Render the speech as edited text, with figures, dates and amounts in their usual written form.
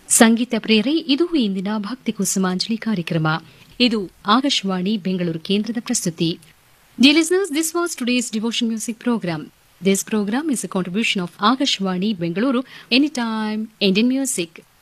ಸಂಗೀತ ಪ್ರೇರೆ ಇದು ಇಂದಿನ ಭಕ್ತಿ ಕುಸುಮಾಂಜಲಿ ಕಾರ್ಯಕ್ರಮ. ಇದು ಆಕಾಶವಾಣಿ ಬೆಂಗಳೂರು ಕೇಂದ್ರದ ಪ್ರಸ್ತುತಿ. Dear listeners, this was today's devotion music program. This program is a contribution of Akashvani Bengaluru Anytime Indian Music.